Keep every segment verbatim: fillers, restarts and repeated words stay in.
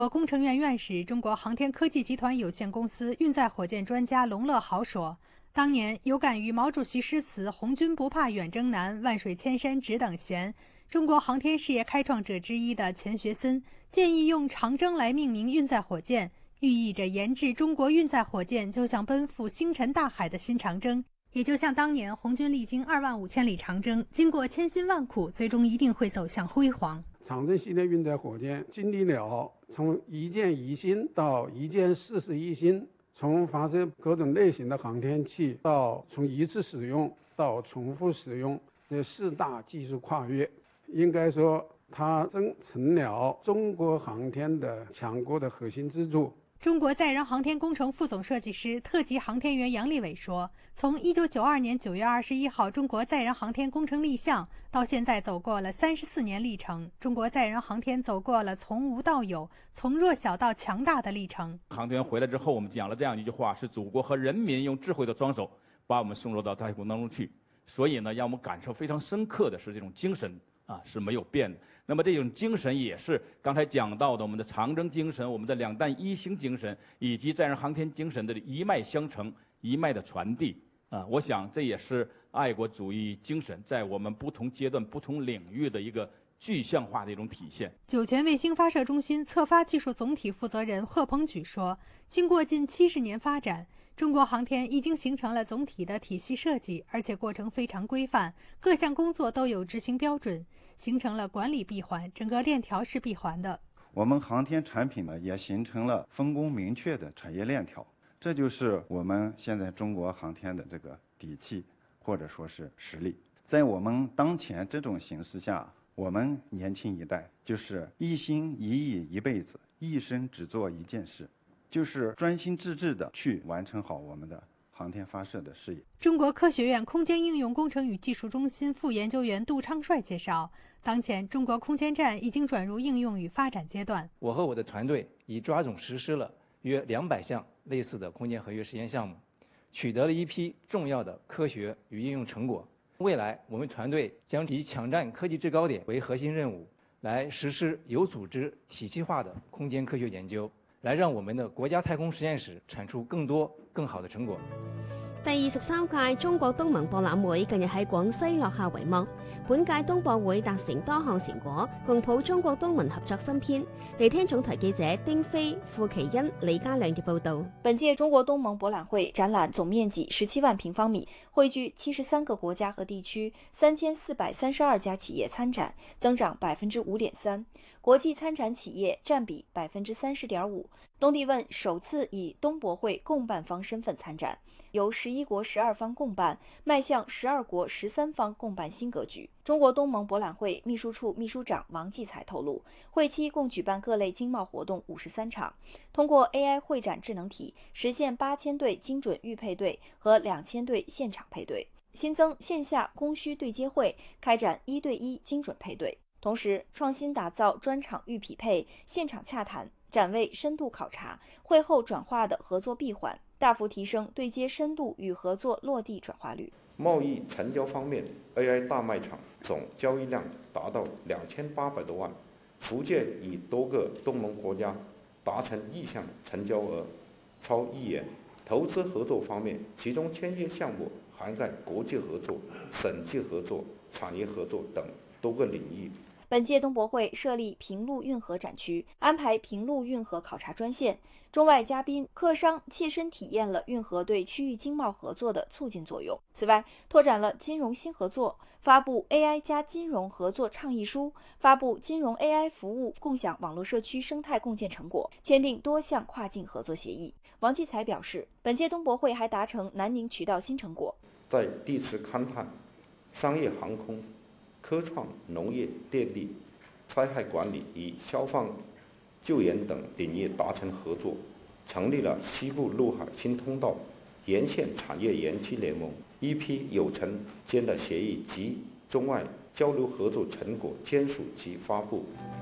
工程院院士、中国航天科技集团有限公司运载火箭专家龙乐豪说，当年有感于毛主席诗词“红军不怕远征难，万水千山只等闲”，中国航天事业开创者之一的钱学森建议用长征来命名运载火箭，寓意着研制中国运载火箭就像奔赴星辰大海的新长征，也就像当年红军历经二万五千里长征，经过千辛万苦，最终一定会走向辉煌。 长征系列运载火箭经历了从一箭一星到一箭四十一星，从发射各种类型的航天器到从一次使用到重复使用，这四大技术跨越，应该说它真成了中国航天的强国的核心支柱。 中国载人航天工程副总设计师、特级航天员杨利伟说，从一九九二年九月二十一号中国载人航天工程立项到现在，走过了三十四年历程，中国载人航天走过了从无到有、从弱小到强大的历程。 航天员回来之后，我们讲了这样一句话，是祖国和人民用智慧的双手把我们送入到太空当中去，所以呢，让我们感受非常深刻的是这种精神啊是没有变的。那么这种精神也是刚才讲到的我们的长征精神、我们的两弹一星精神以及载人航天精神的一脉相承、一脉的传递啊。我想这也是爱国主义精神在我们不同阶段、不同领域的一个具象化的一种体现。 酒泉卫星发射中心测发技术总体负责人贺鹏举说，经过近七十年发展，中国航天已经形成了总体的体系设计，而且过程非常规范，各项工作都有执行标准，形成了管理闭环，整个链条是闭环的。 我们航天产品呢，也形成了分工明确的产业链条，这就是我们现在中国航天的这个底气，或者说是实力。在我们当前这种形势下，我们年轻一代就是一心一意一辈子，一生只做一件事，就是专心致志地去完成好我们的航天发射的事业。 中国科学院空间应用工程与技术中心副研究员杜昌帅介绍，当前中国空间站已经转入应用与发展阶段。 我和我的团队已抓紧实施了约两百项类似的空间合约实验项目，取得了一批重要的科学与应用成果。未来我们团队将以抢占科技制高点为核心任务，来实施有组织体系化的空间科学研究，來讓我們的國家太空實驗室產出更多更好的成果。 第二十三屆中國東盟博覽會近日喺廣西落下帷幕。本屆東博會達成多項成果，共譜中國東盟合作新篇。嚟聽總台記者丁飛、傅其欣、李家亮嘅報導。 本屆中國東盟博覽會展覽總面積十七萬平方米，匯聚七十三個國家和地區，三千四百三十二家企業參展，增長百分之五點三。國際參展企業佔比百分之三十點五。東帝汶首次以東博會共辦方身份參展，由十一國十二方共辦，邁向十二國十三方共辦新格局。中國東盟博覽會秘書處秘書長王繼才透露，會期共舉辦各類經貿活動五十三場，通過 A I 會展智能體，實現八千對精準預配對和兩千對現場配對，新增線下供需對接會，開展一對一精準配對。同時，創新打造專場預匹配、現場洽談、展位深度考察、會後轉化的合作閉環，大幅提升對接深度與合作落地轉化率。 貿易成交方面 ，A I 大賣場總交易量達到兩千八百多萬，福建與多個東盟國家達成意向成交額超億元。投資合作方面，其中簽約項目涵蓋國際合作、省際合作、產業合作等多個領域。 本屆東博會設立平陸運河展區，安排平陸運河考察專線，中外嘉賓、客商切身體驗了運河對區域經貿合作的促進作用。此外，拓展了金融新合作，發布 A I 加金融合作倡議書，發布金融 A I 服務共享網絡社區生態共建成果，簽訂多項跨境合作協議。王繼才表示，本屆東博會還達成南寧渠道新成果， 在地磁勘探、商業航空、科創、農業、電力、災害管理與消防救援等領域達成合作，成立了西部陸海新通道沿線產業園區聯盟，一批有成間的協議及中外交流合作成果簽署及發布。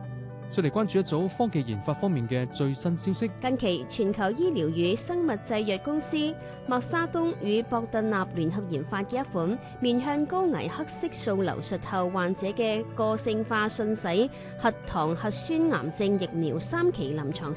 再嚟關注一組科技研發方面嘅最新消息。 近期，全球醫療與生物製藥公司默沙東與博特納聯合研發嘅一款面向高危黑色素流術後患者嘅個性化信使核糖核酸癌症疫苗三期臨床